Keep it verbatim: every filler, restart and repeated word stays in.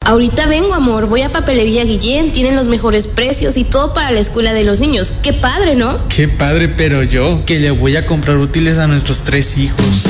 Ahorita vengo, amor, voy a Papelería Guillén, tienen los mejores precios y todo para la escuela de los niños. ¡Qué padre!, ¿no? Qué padre, pero yo, que le voy a comprar útiles a nuestros tres hijos.